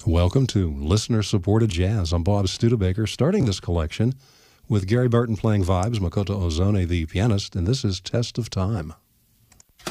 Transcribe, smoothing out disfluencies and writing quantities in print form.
Welcome to listener-supported jazz. I'm Bob Studebaker, starting this collection with Gary Burton playing vibes, Makoto Ozone the pianist, and this is Test of Time.